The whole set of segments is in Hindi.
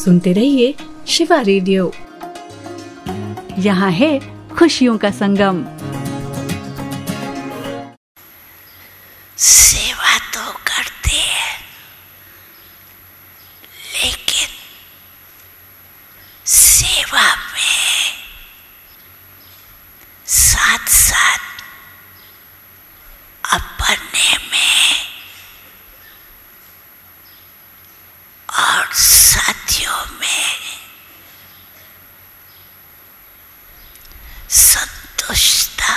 सुनते रहिए शिवा रेडियो। यहाँ है खुशियों का संगम। सेवा तो करते हैं, लेकिन सेवा में साथ साथ अपने में और साथियों में संतुष्टता,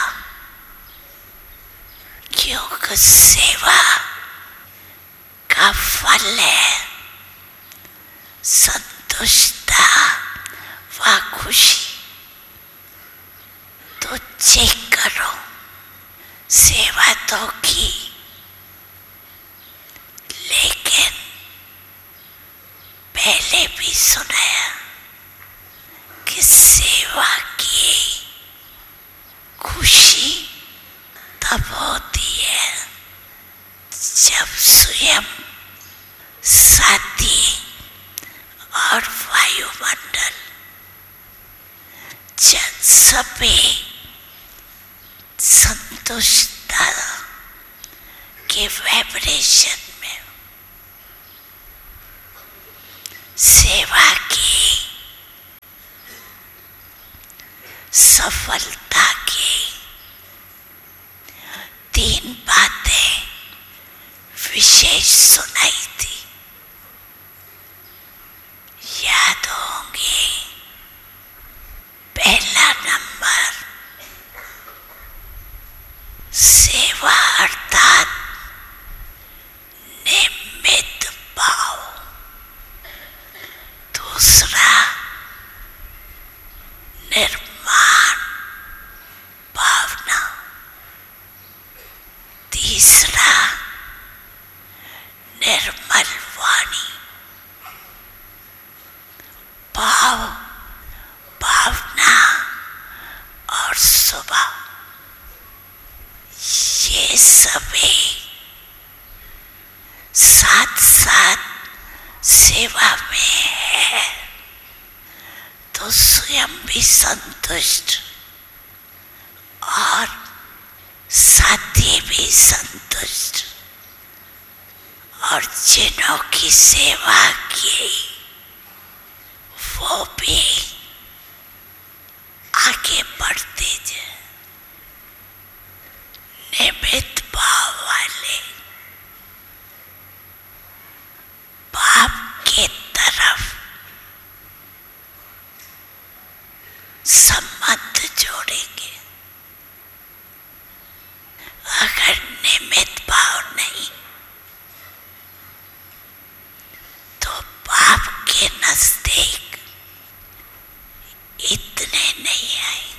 क्योंकि सेवा का फल है संतुष्टता व खुशी। तो चेक करो, सेवा तो की, लेकिन पहले भी सुनाया कि सेवा की खुशी तब होती है जब स्वयं, साथी और वायुमंडल, जब सभी संतुष्टता के वाइब्रेशन में सेवा की सफलता की 3 बातें विशेष सुनाई थी, याद होंगी। पहला नंबर, सेवा अर्थात निमित्त भाव। दूसरा, निर्माण भावना। तीसरा, निर्मल वाणी। भाव, भावना और स्वभाव, ये सभी साथ साथ सेवा में है, तो स्वयं भी संतुष्ट और साथी भी संतुष्ट, और जिन्हों की सेवा की वो भी आगे बढ़ते जाए। निमित्त भाव वाले बाप के तरफ संबंध जोड़ेंगे। अगर निमित्त भाव नहीं तो बाप के नजदीक इतने नहीं आएंगे।